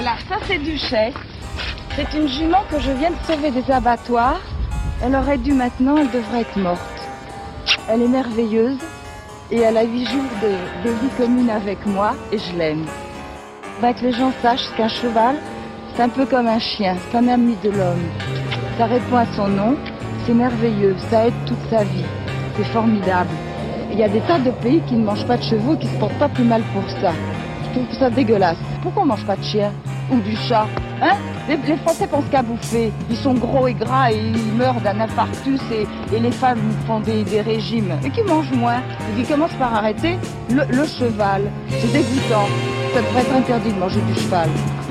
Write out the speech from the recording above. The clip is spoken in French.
Voilà, ça c'est Duchesse. C'est une jument que je viens de sauver des abattoirs. Elle aurait dû maintenant, elle devrait être morte. Elle est merveilleuse et elle a 8 jours de vie commune avec moi et je l'aime. Que les gens sachent qu'un cheval, c'est un peu comme un chien, c'est un ami de l'homme. Ça répond à son nom, c'est merveilleux, ça aide toute sa vie, c'est formidable. Il y a des tas de pays qui ne mangent pas de chevaux, qui se portent pas plus mal pour ça. Je trouve ça dégueulasse. Pourquoi on mange pas de chien ou du chat? Hein? Les Français pensent qu'à bouffer. Ils sont gros et gras et ils meurent d'un infarctus et les femmes font des régimes. Et qui mangent moins. Et qui commencent par arrêter le cheval. C'est dégoûtant. Ça devrait être interdit de manger du cheval.